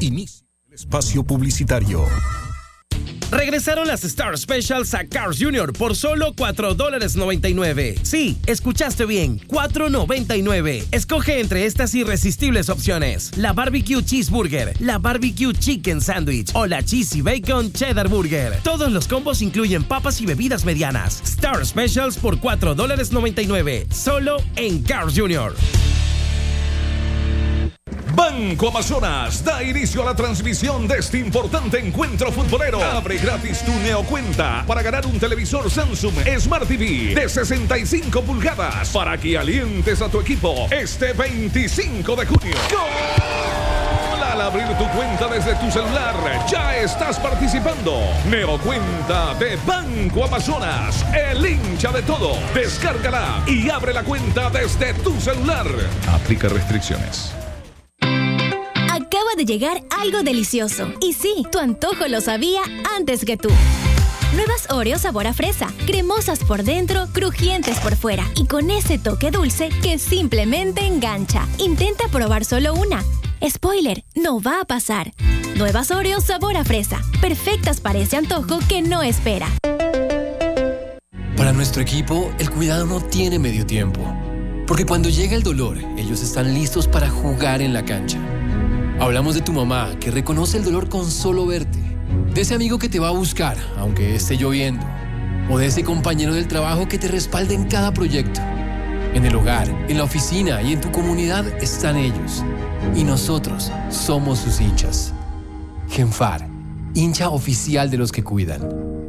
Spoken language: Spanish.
Inicia el espacio publicitario. Regresaron las Star Specials a Carl's Jr. por solo $4.99. Sí, escuchaste bien, $4.99. Escoge entre estas irresistibles opciones: la Barbecue Cheeseburger, la Barbecue Chicken Sandwich o la Cheesy Bacon Cheddar Burger. Todos los combos incluyen papas y bebidas medianas. Star Specials por $4.99, solo en Carl's Jr. Banco Amazonas da inicio a la transmisión de este importante encuentro futbolero. Abre gratis tu neocuenta para ganar un televisor Samsung Smart TV de 65 pulgadas para que alientes a tu equipo este 25 de junio. ¡Gol! Al abrir tu cuenta desde tu celular, ya estás participando. Neocuenta de Banco Amazonas, el hincha de todo. Descárgala y abre la cuenta desde tu celular. Aplica restricciones. Acaba de llegar algo delicioso. Y sí, tu antojo lo sabía antes que tú. Nuevas Oreo sabor a fresa, cremosas por dentro, crujientes por fuera y con ese toque dulce que simplemente engancha. Intenta probar solo una. Spoiler, no va a pasar. Nuevas Oreo sabor a fresa, perfectas para ese antojo que no espera. Para nuestro equipo, el cuidado no tiene medio tiempo. Porque cuando llega el dolor, ellos están listos para jugar en la cancha. Hablamos de tu mamá, que reconoce el dolor con solo verte. De ese amigo que te va a buscar, aunque esté lloviendo. O de ese compañero del trabajo que te respalda en cada proyecto. En el hogar, en la oficina y en tu comunidad están ellos. Y nosotros somos sus hinchas. Genfar, hincha oficial de los que cuidan.